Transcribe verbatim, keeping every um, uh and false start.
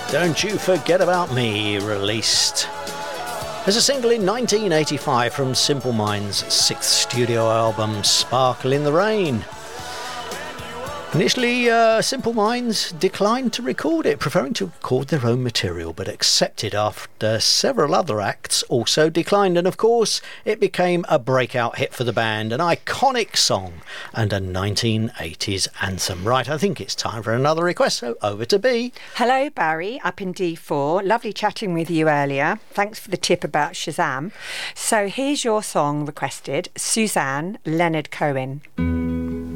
Don't You Forget About Me, released as a single in nineteen eighty-five from Simple Minds' sixth studio album, Sparkle in the Rain. Initially, uh, Simple Minds declined to record it, preferring to record their own material, but accepted after several other acts also declined. And of course, it became a breakout hit for the band, an iconic song and a nineteen eighties anthem. Right, I think it's time for another request, so over to B. Hello, Barry, up in D four. Lovely chatting with you earlier. Thanks for the tip about Shazam. So here's your song requested, Suzanne, Leonard Cohen.